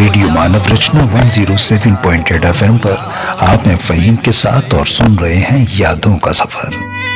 Radio मानव रचना 107.8 FM पर आप हैं फ़हीम के साथ और सुन रहे हैं यादों का सफर।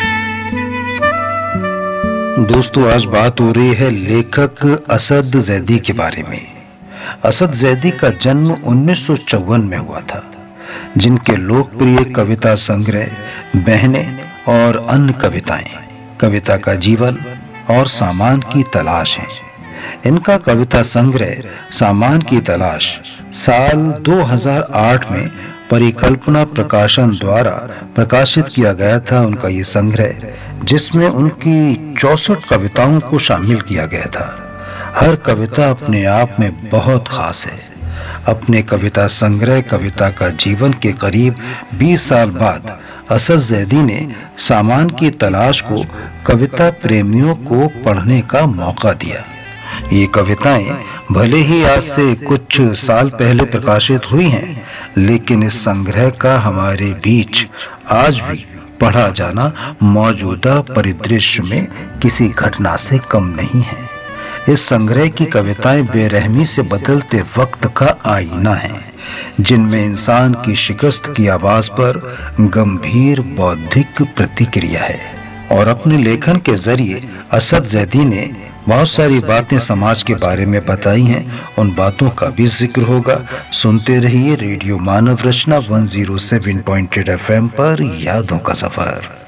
दोस्तों, आज बात हो रही है लेखक असद ज़ैदी के बारे में। असद ज़ैदी का जन्म 1954 में हुआ था, जिनके लोकप्रिय कविता संग्रह बहनें और अन्य कविताएं, कविता का जीवन और सामान की तलाश हैं। इनका कविता संग्रह सामान की तलाश साल 2008 में परिकल्पना प्रकाशन द्वारा प्रकाशित किया गया था। उनका ये संग्रह, जिसमें उनकी 64 कविताओं को शामिल किया गया था। हर कविता अपने आप में बहुत खास है। अपने कविता संग्रह कविता का जीवन के करीब 20 साल बाद असद ज़ैदी ने सामान की तलाश को कविता प्रेमियों को पढ़ने का मौका दिया। ये कविताएं भले ही आज से कुछ साल पहले प्रकाशित हुई हैं, लेकिन इस संग्रह का हमारे बीच आज भी पढ़ा जाना मौजूदा परिदृश्य में किसी घटना से कम नहीं है। इस संग्रह की कविताएं बेरहमी से बदलते वक्त का आईना है, जिनमें इंसान की शिकस्त की आवाज पर गंभीर बौद्धिक प्रतिक्रिया है। और अपने लेखन के जरिए असद ज़ैदी ने बहुत सारी बातें समाज के बारे में बताई हैं। उन बातों का भी जिक्र होगा। सुनते रहिए रेडियो मानव रचना 107.8 FM पर यादों का सफर।